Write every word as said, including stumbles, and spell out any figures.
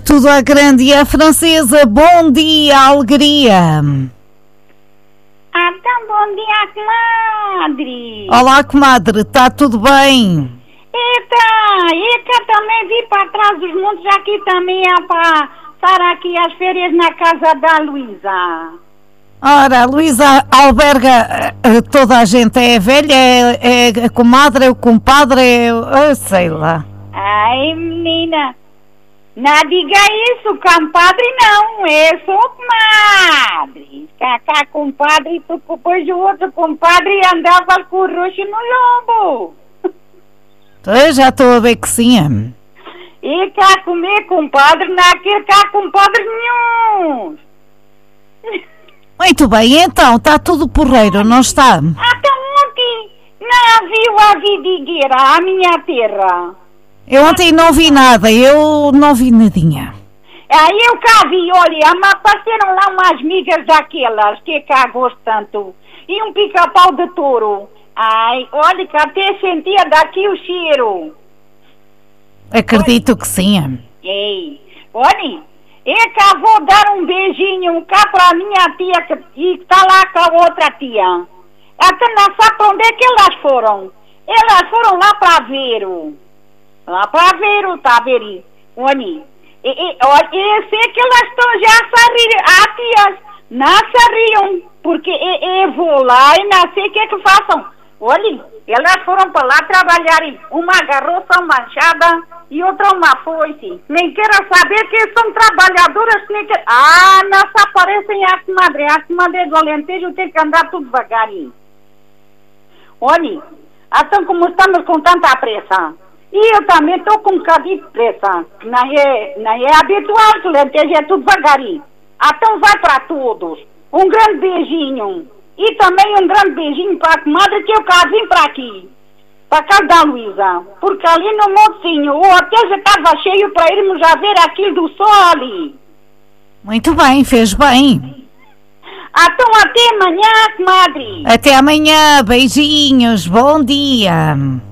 Tudo à grande e à francesa. Bom dia, alegria. Ah, então bom dia, comadre. Olá, comadre, está tudo bem? Eita, eita, também vim para trás dos montes, aqui também é para estar aqui as férias na casa da Luísa. Ora, a Luísa alberga uh, toda a gente, é velha, é, é a comadre, é o compadre, é, uh, sei lá. Ai, menina, não diga isso, compadre não, eu sou comadre. Cá, compadre, porque depois o outro compadre andava com o roxo no lombo. Eu já estou a ver que sim. E cá comer compadre, não quer cá compadre nenhum. Muito bem, então, está tudo porreiro, não está? Até ontem não viu a vidigueira, a minha terra. Eu ontem não vi nada, eu não vi nadinha. Aí eu cá vi, olha, mas apareceram lá umas migas daquelas, que cá gosto tanto. E um pica-pau de touro. Ai, olha que até sentia daqui o cheiro. Acredito que sim. Ei, olha, eu cá vou dar um beijinho cá para a minha tia que, e que está lá com a outra tia. Até não sabe para onde é que elas foram. Elas foram lá para Aveiro. Lá para Aveiro, está a ver? Olha, olha, eu sei que elas estão já a rir. Ah, tias, não se riam, porque eu, eu vou lá e não sei o que é que façam. Olha, elas foram para lá trabalhar, uma garroça manchada e outra uma foice. Nem quero saber que são trabalhadoras, nem que... Ah, não se aparecem a comadre. A comadre do Alentejo tem que andar tudo devagarinho. Olha, então como estamos com tanta pressa, e eu também estou com um bocadinho de pressa, não é, não é habitual, que o Alentejo é tudo devagarinho. Então vai para todos. Um grande beijinho. E também um grande beijinho para a comadre que eu cá vim para aqui, para casa da Luísa, porque ali no Montezinho o hotel já estava cheio para irmos a ver aquilo do sol ali. Muito bem, fez bem. Então até amanhã, comadre. Até amanhã, beijinhos, bom dia.